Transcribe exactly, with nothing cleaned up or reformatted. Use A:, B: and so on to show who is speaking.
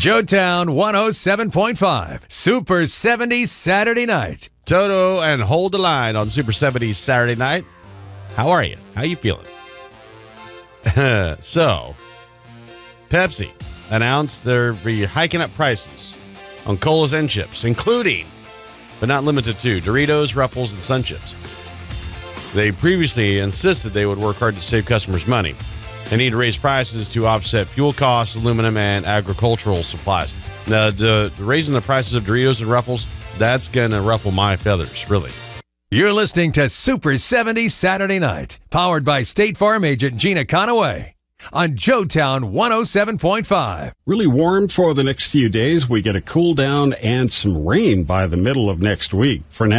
A: Joetown one oh seven point five, Super seventy Saturday night.
B: Toto and Hold the Line on Super seventy Saturday night. How are you? How you feeling? So, Pepsi announced they're be hiking up prices on colas and chips, including, but not limited to, Doritos, Ruffles, and Sun Chips. They previously insisted they would work hard to save customers money. They need to raise prices to offset fuel costs, aluminum, and agricultural supplies. Now, the, the raising the prices of Doritos and Ruffles, that's going to ruffle my feathers, really.
A: You're listening to Super seventy Saturday night, powered by State Farm agent Gina Conaway on Joetown one oh seven point five.
C: Really warm for the next few days. We get a cool down and some rain by the middle of next week. For now,